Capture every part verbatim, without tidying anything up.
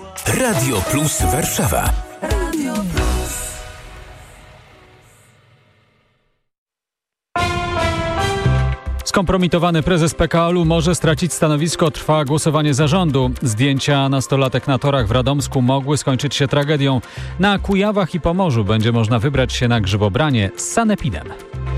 Radio Plus Warszawa. Radio Plus. Skompromitowany prezes P K O-u może stracić stanowisko, trwa głosowanie zarządu. Zdjęcia nastolatek na torach w Radomsku mogły skończyć się tragedią. Na Kujawach i Pomorzu będzie można wybrać się na grzybobranie z sanepidem.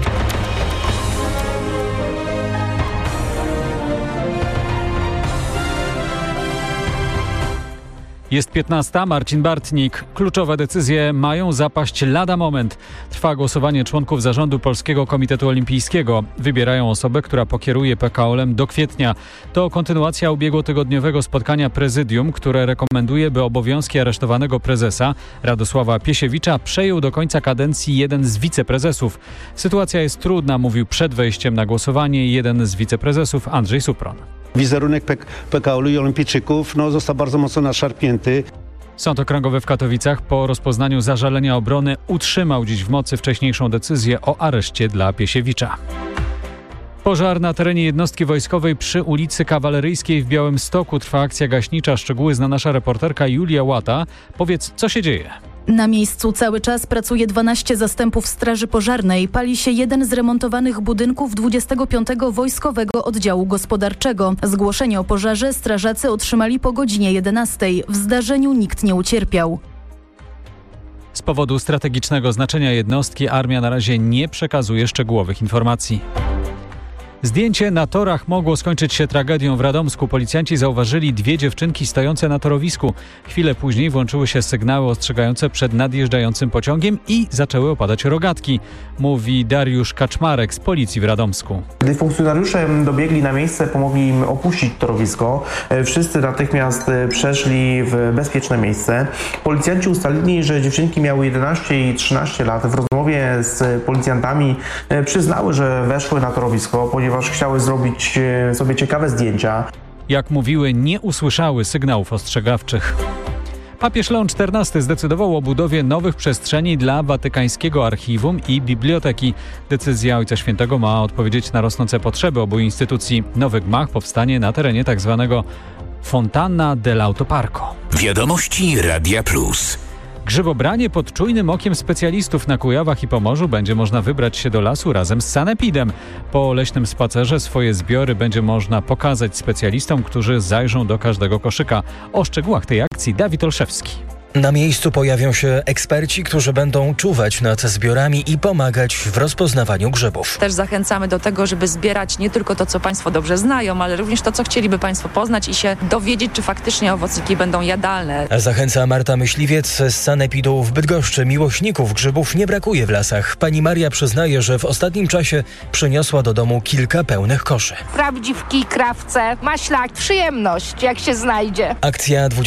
Jest piętnasta, Marcin Bartnik. Kluczowe decyzje mają zapaść lada moment. Trwa głosowanie członków zarządu Polskiego Komitetu Olimpijskiego. Wybierają osobę, która pokieruje P K O-em do kwietnia. To kontynuacja ubiegłotygodniowego spotkania prezydium, które rekomenduje, by obowiązki aresztowanego prezesa Radosława Piesiewicza przejął do końca kadencji jeden z wiceprezesów. Sytuacja jest trudna, mówił przed wejściem na głosowanie jeden z wiceprezesów, Andrzej Supron. Wizerunek P K O-u i olimpijczyków no, został bardzo mocno naszarpnięty. Sąd Okręgowy w Katowicach po rozpoznaniu zażalenia obrony utrzymał dziś w mocy wcześniejszą decyzję o areszcie dla Piesiewicza. Pożar na terenie jednostki wojskowej przy ulicy Kawaleryjskiej w Białymstoku. Trwa akcja gaśnicza. Szczegóły zna nasza reporterka Julia Łata. Powiedz, co się dzieje? Na miejscu cały czas pracuje dwanaście zastępów straży pożarnej. Pali się jeden z remontowanych budynków dwudziestego piątego Wojskowego Oddziału Gospodarczego. Zgłoszenie o pożarze strażacy otrzymali po godzinie jedenastej. W zdarzeniu nikt nie ucierpiał. Z powodu strategicznego znaczenia jednostki armia na razie nie przekazuje szczegółowych informacji. Zdjęcie na torach mogło skończyć się tragedią w Radomsku. Policjanci zauważyli dwie dziewczynki stojące na torowisku. Chwilę później włączyły się sygnały ostrzegające przed nadjeżdżającym pociągiem i zaczęły opadać rogatki, mówi Dariusz Kaczmarek z policji w Radomsku. Gdy funkcjonariusze dobiegli na miejsce, pomogli im opuścić torowisko. Wszyscy natychmiast przeszli w bezpieczne miejsce. Policjanci ustalili, że dziewczynki miały jedenaście i trzynaście lat. W rozmowie z policjantami przyznały, że weszły na torowisko, ponieważ chciały zrobić sobie ciekawe zdjęcia. Jak mówiły, nie usłyszały sygnałów ostrzegawczych. Papież Leon czternasty zdecydował o budowie nowych przestrzeni dla watykańskiego archiwum i biblioteki. Decyzja Ojca Świętego ma odpowiedzieć na rosnące potrzeby obu instytucji. Nowy gmach powstanie na terenie tzw. Fontana dell'Autoparco. Wiadomości Radia Plus. Grzybobranie pod czujnym okiem specjalistów na Kujawach i Pomorzu będzie można wybrać się do lasu razem z sanepidem. Po leśnym spacerze swoje zbiory będzie można pokazać specjalistom, którzy zajrzą do każdego koszyka. O szczegółach tej akcji Dawid Olszewski. Na miejscu pojawią się eksperci, którzy będą czuwać nad zbiorami i pomagać w rozpoznawaniu grzybów. Też zachęcamy do tego, żeby zbierać nie tylko to, co Państwo dobrze znają, ale również to, co chcieliby Państwo poznać i się dowiedzieć, czy faktycznie owocyki będą jadalne. Zachęca Marta Myśliwiec z sanepidu w Bydgoszczy. Miłośników grzybów nie brakuje w lasach. Pani Maria przyznaje, że w ostatnim czasie przyniosła do domu kilka pełnych koszy. Prawdziwki, krawce, maślak, przyjemność, jak się znajdzie. Akcja